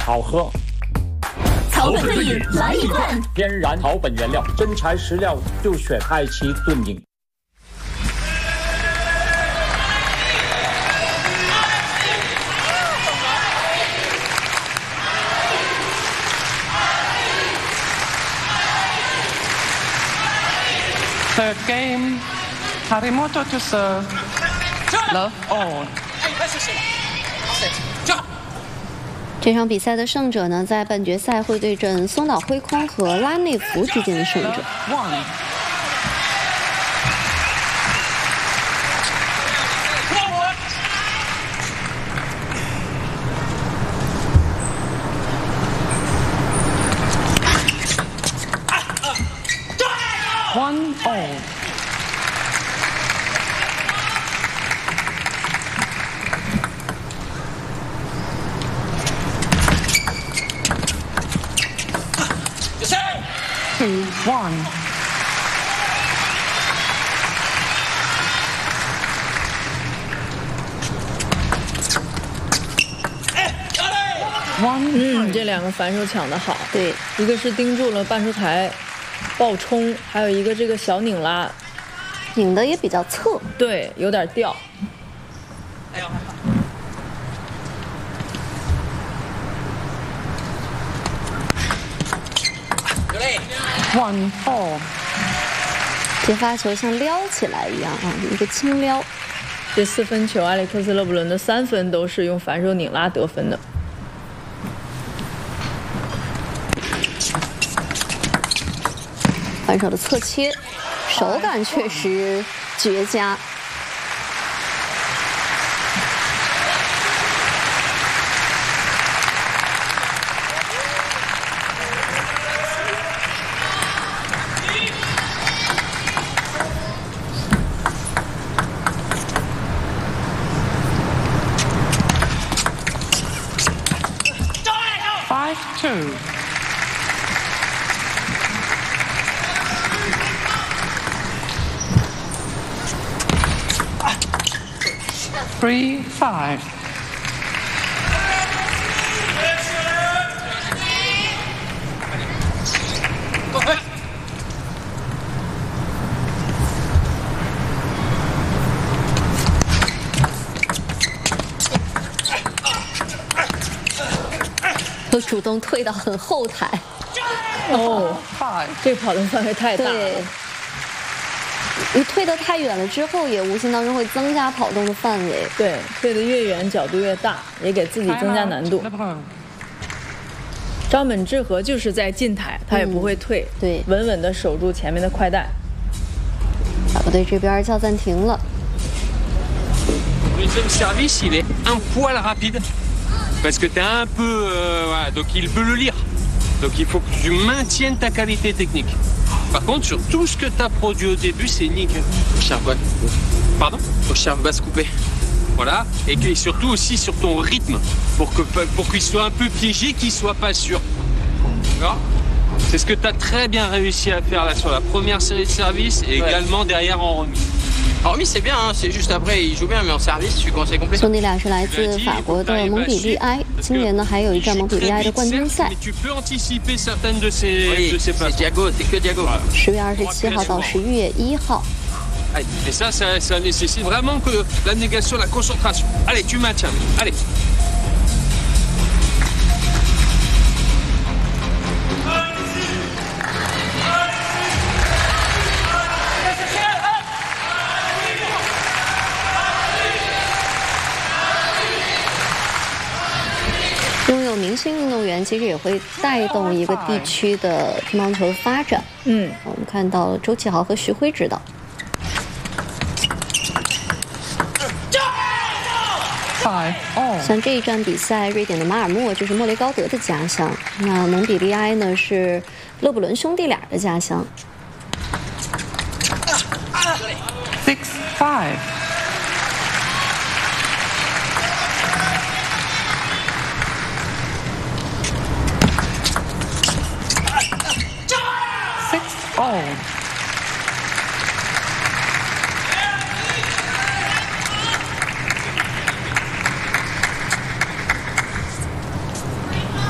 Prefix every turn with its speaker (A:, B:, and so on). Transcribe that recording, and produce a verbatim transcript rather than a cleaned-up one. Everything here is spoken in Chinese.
A: 好喝。
B: 草本对饮来一罐，
A: 天然草本原料，真材实料，就选爱妻炖饮。
C: Third game, Harimoto to serve. Love all.
D: 这场比赛的胜者呢，在半决赛会对阵松岛辉空和拉内福之间的胜者。
C: One. One all. Two, one. One.
E: 嗯，这两个反手抢得好。
D: 对，
E: 一个是盯住了半出台爆冲，还有一个这个小拧拉，
D: 拧的也比较侧。
E: 对，有点掉。
C: One all.
D: 接发球像撩起来一样啊，一个轻撩。
E: 这四分球，埃里克斯·勒布伦的三分都是用反手拧拉得分的。
D: 反手的侧切，手感确实绝佳。
C: Five two. Three five.
D: 都主动退到很后台。
E: 哦，这跑的范围太大了。
D: 对，你退得太远了之后，也无形当中会增加跑动的范围。
E: 对，退得越远，角度越大，也给自己增加难度。张本智和就是在近台，他也不会退，
D: 嗯、对，
E: 稳稳地守住前面的快带。
D: 法国队这边叫暂停了。
F: Deuxième service, il est un poil rapide parce que t'es un peu, euh, voilà, donc il peut le lire. Donc il faut que tu maintiennes ta qualité technique. Par contre, sur tout ce que tu as produit au début, c'est nickel. Au charbon. Pardon? Au charbon basse coupée. Voilà. Et, que, et surtout aussi sur ton rythme, pour que pour qu'il soit un peu piégé, qu'il soit pas sûr. D'accord? C'est ce que tu as très bien réussi à faire là sur la première série de services et ouais. également derrière en remise.
G: En remise c'est bien, hein, c'est juste après il joue bien, mais en service je suis conseil complet.
D: 兄弟俩是来自法国的蒙彼利埃，今年呢还有一站蒙彼利埃的冠军赛。
F: Tu peux anticiper certaines de ces
G: oui,
F: de ces
G: c'est Diago, c'est que Diago.
D: 十月二十七号到十一月一号。
F: Et ça, ça, ça nécessite vraiment que la négation, la concentration. Allez, tu maintiens. Allez.
D: 拥有明星运动员，其实也会带动一个地区的乒乓球的发展。
E: 嗯，
D: 我们看到周启豪和徐辉指导。像这一站比赛，瑞典的马尔默就是莫雷高德的家乡，那蒙彼利埃呢是勒布伦兄弟俩的家乡。
C: Six five. Six all.